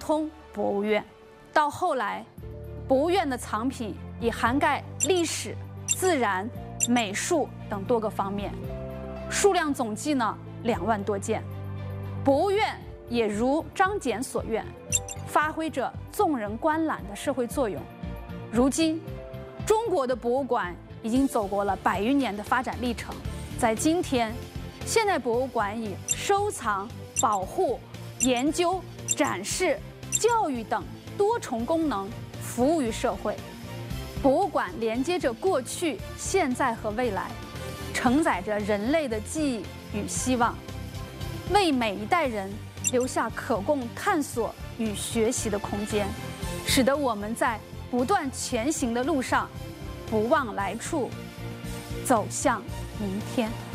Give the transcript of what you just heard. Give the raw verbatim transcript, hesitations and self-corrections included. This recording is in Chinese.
通博物院。到后来，博物院的藏品已涵盖历史、自然、美术等多个方面，数量总计呢两万多件。博物院也如张謇所愿，发挥着纵人观览的社会作用。如今，中国的博物馆已经走过了百余年的发展历程。在今天，现代博物馆以收藏、保护、研究、展示、教育等多重功能服务于社会。博物馆连接着过去、现在和未来，承载着人类的记忆与希望，为每一代人留下可供探索与学习的空间，使得我们在不断前行的路上不忘来处，走向明天。